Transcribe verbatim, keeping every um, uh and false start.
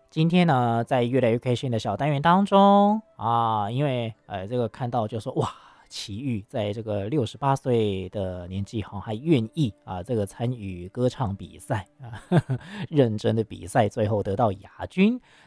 今天呢，在越来越开心的小单元当中啊，因为呃，这个看到就说哇，齐豫在这个六十八岁的年纪哈，还愿意啊，这个参与歌唱比赛啊，呵呵认真的比赛，最后得到亚军。